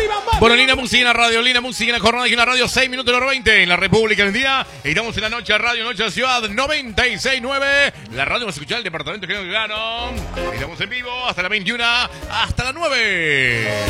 Bueno, linda música en la radio, linda música en la jornada, aquí en la radio, 6 minutos de 20 en la República Argentina. Estamos en la noche, radio Noche de Ciudad 96.9. La radio nos escucha el departamento que gano. Estamos en vivo hasta las 21, hasta las 9.